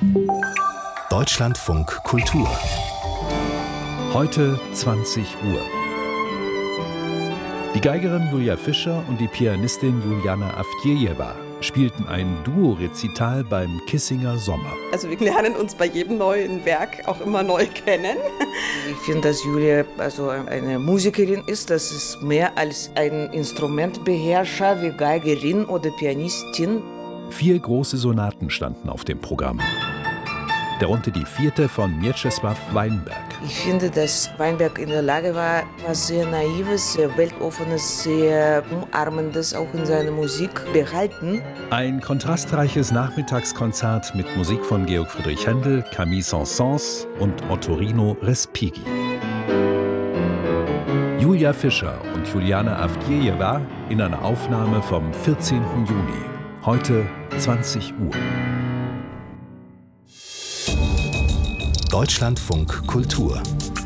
Deutschlandfunk Kultur. Heute 20 Uhr. Die Geigerin Julia Fischer und die Pianistin Juliana Avdjejewa spielten ein Duo-Rezital beim Kissinger Sommer. Also wir lernen uns bei jedem neuen Werk auch immer neu kennen. Ich finde, dass Julia eine Musikerin ist. Das ist mehr als ein Instrumentbeherrscher wie Geigerin oder Pianistin. 4 große Sonaten standen auf dem Programm. Darunter die 4. von Mieczysław Weinberg. Ich finde, dass Weinberg in der Lage war, was sehr Naives, sehr Weltoffenes, sehr Umarmendes auch in seiner Musik behalten. Ein kontrastreiches Nachmittagskonzert mit Musik von Georg Friedrich Händel, Camille Saint-Saëns und Ottorino Respighi. Julia Fischer und Juliana Avdjejewa in einer Aufnahme vom 14. Juni. Heute 20 Uhr. Deutschlandfunk Kultur.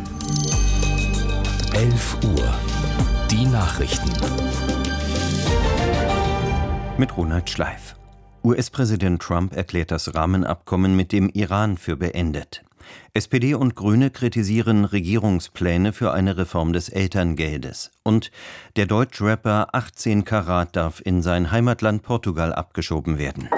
11 Uhr. Die Nachrichten. Mit Ronald Schleif. US-Präsident Trump erklärt das Rahmenabkommen mit dem Iran für beendet. SPD und Grüne kritisieren Regierungspläne für eine Reform des Elterngeldes. Und der Deutschrapper 18 Karat darf in sein Heimatland Portugal abgeschoben werden.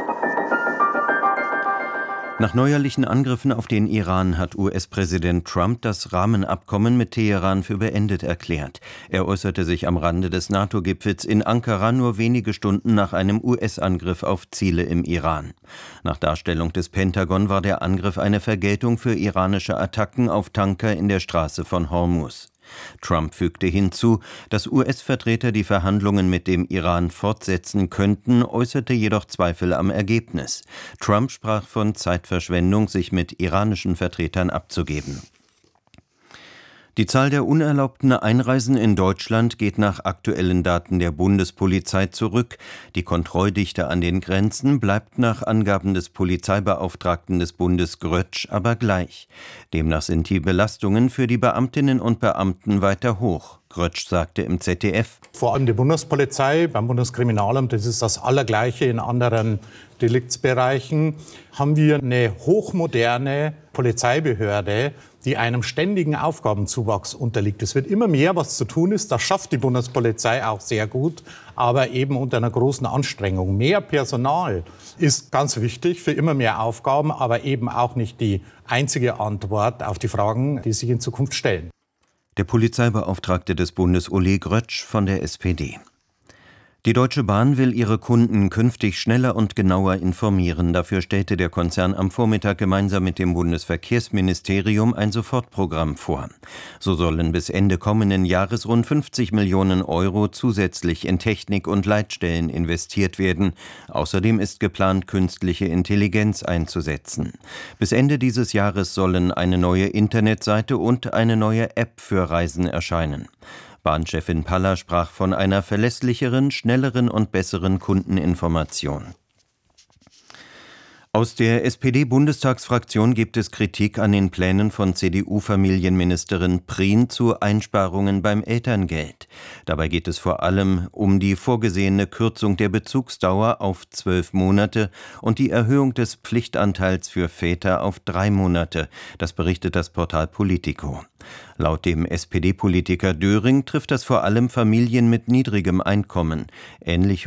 Nach neuerlichen Angriffen auf den Iran hat US-Präsident Trump das Rahmenabkommen mit Teheran für beendet erklärt. Er äußerte sich am Rande des NATO-Gipfels in Ankara nur wenige Stunden nach einem US-Angriff auf Ziele im Iran. Nach Darstellung des Pentagon war der Angriff eine Vergeltung für iranische Attacken auf Tanker in der Straße von Hormuz. Trump fügte hinzu, dass US-Vertreter die Verhandlungen mit dem Iran fortsetzen könnten, äußerte jedoch Zweifel am Ergebnis. Trump sprach von Zeitverschwendung, sich mit iranischen Vertretern abzugeben. Die Zahl der unerlaubten Einreisen in Deutschland geht nach aktuellen Daten der Bundespolizei zurück. Die Kontrolldichte an den Grenzen bleibt nach Angaben des Polizeibeauftragten des Bundes Grötsch aber gleich. Demnach sind die Belastungen für die Beamtinnen und Beamten weiter hoch. Grötsch sagte im ZDF: Vor allem die Bundespolizei, beim Bundeskriminalamt, das ist das Allergleiche in anderen Deliktsbereichen, haben wir eine hochmoderne Polizeibehörde, die einem ständigen Aufgabenzuwachs unterliegt. Es wird immer mehr, was zu tun ist. Das schafft die Bundespolizei auch sehr gut, aber eben unter einer großen Anstrengung. Mehr Personal ist ganz wichtig für immer mehr Aufgaben, aber eben auch nicht die einzige Antwort auf die Fragen, die sich in Zukunft stellen. Der Polizeibeauftragte des Bundes Uli Grötsch von der SPD. Die Deutsche Bahn will ihre Kunden künftig schneller und genauer informieren. Dafür stellte der Konzern am Vormittag gemeinsam mit dem Bundesverkehrsministerium ein Sofortprogramm vor. So sollen bis Ende kommenden Jahres rund 50 Millionen Euro zusätzlich in Technik und Leitstellen investiert werden. Außerdem ist geplant, künstliche Intelligenz einzusetzen. Bis Ende dieses Jahres sollen eine neue Internetseite und eine neue App für Reisen erscheinen. Bahnchefin Paller sprach von einer verlässlicheren, schnelleren und besseren Kundeninformation. Aus der SPD-Bundestagsfraktion gibt es Kritik an den Plänen von CDU-Familienministerin Prien zu Einsparungen beim Elterngeld. Dabei geht es vor allem um die vorgesehene Kürzung der Bezugsdauer auf 12 Monate und die Erhöhung des Pflichtanteils für Väter auf 3 Monate. Das berichtet das Portal Politico. Laut dem SPD-Politiker Döring trifft das vor allem Familien mit niedrigem Einkommen. Ähnlich